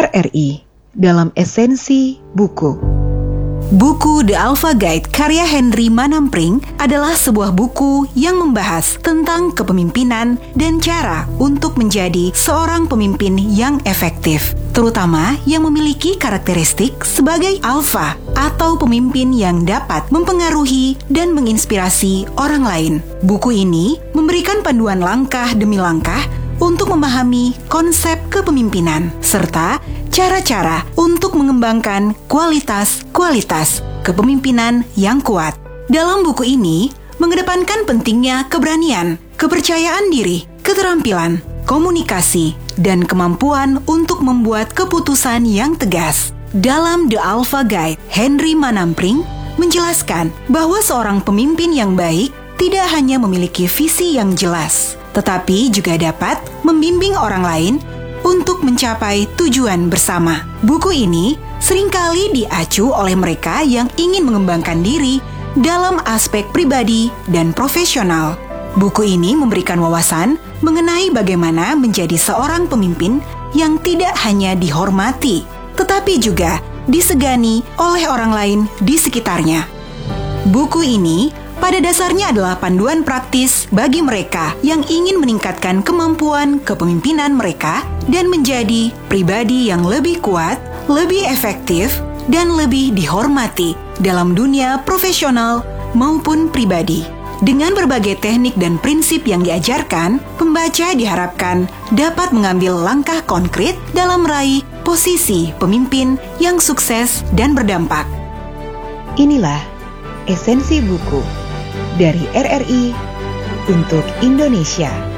RRI dalam esensi buku. Buku The Alpha Guide karya Henry Manampring adalah sebuah buku yang membahas tentang kepemimpinan dan cara untuk menjadi seorang pemimpin yang efektif, terutama yang memiliki karakteristik sebagai alpha atau pemimpin yang dapat mempengaruhi dan menginspirasi orang lain. Buku ini memberikan panduan langkah demi langkah untuk memahami konsep kepemimpinan, serta cara-cara untuk mengembangkan kualitas kepemimpinan yang kuat. Dalam buku ini, mengedepankan pentingnya keberanian, kepercayaan diri, keterampilan, komunikasi, dan kemampuan untuk membuat keputusan yang tegas. Dalam The Alpha Guide, Henry Manampring menjelaskan bahwa seorang pemimpin yang baik tidak hanya memiliki visi yang jelas, tetapi juga dapat membimbing orang lain untuk mencapai tujuan bersama. Buku ini seringkali diacu oleh mereka yang ingin mengembangkan diri dalam aspek pribadi dan profesional. Buku ini memberikan wawasan mengenai bagaimana menjadi seorang pemimpin yang tidak hanya dihormati, tetapi juga disegani oleh orang lain di sekitarnya. Buku ini pada dasarnya adalah panduan praktis bagi mereka yang ingin meningkatkan kemampuan kepemimpinan mereka dan menjadi pribadi yang lebih kuat, lebih efektif, dan lebih dihormati dalam dunia profesional maupun pribadi. Dengan berbagai teknik dan prinsip yang diajarkan, pembaca diharapkan dapat mengambil langkah konkret dalam meraih posisi pemimpin yang sukses dan berdampak. Inilah esensi buku dari RRI untuk Indonesia.